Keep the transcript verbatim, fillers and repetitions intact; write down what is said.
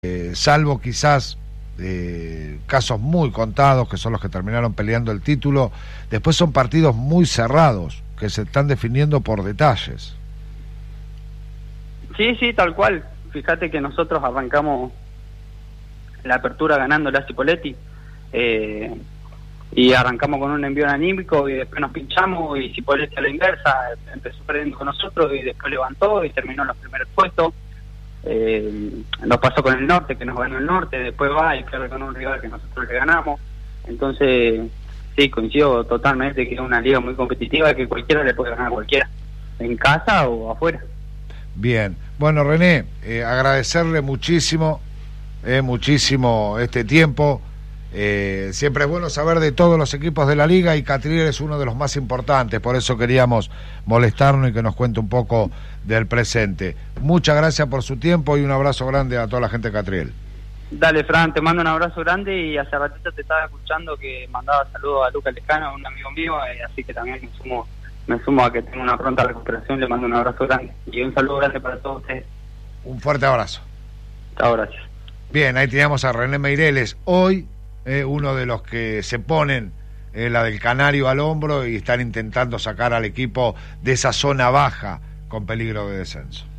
Eh, salvo quizás eh, casos muy contados, que son los que terminaron peleando el título, después son partidos muy cerrados, que se están definiendo por detalles. Sí, sí, tal cual. Fíjate que nosotros arrancamos la apertura ganando la Cipolletti, eh, y arrancamos con un envío anímico y después nos pinchamos y Cipolletti a la inversa empezó perdiendo con nosotros y después levantó y terminó en los primeros puestos. Eh, nos pasó con el norte, que nos ganó el norte, después va y pierde con un rival que nosotros le ganamos. Entonces sí, coincido totalmente que es una liga muy competitiva, que cualquiera le puede ganar a cualquiera, en casa o afuera. Bien, bueno, René, eh, agradecerle muchísimo eh, muchísimo este tiempo. Eh, siempre es bueno saber de todos los equipos de la liga y Catriel es uno de los más importantes, por eso queríamos molestarnos y que nos cuente un poco del presente. Muchas gracias por su tiempo y un abrazo grande a toda la gente de Catriel. Dale, Fran, te mando un abrazo grande y hace ratito te estaba escuchando que mandaba saludos a Lucas Lescano, un amigo mío, eh, así que también me sumo, me sumo a que tenga una pronta recuperación, le mando un abrazo grande y un saludo grande para todos ustedes. Un fuerte abrazo. Chao, gracias. Bien, ahí teníamos a René Meireles, hoy eh, uno de los que se ponen eh, la del canario al hombro y están intentando sacar al equipo de esa zona baja con peligro de descenso.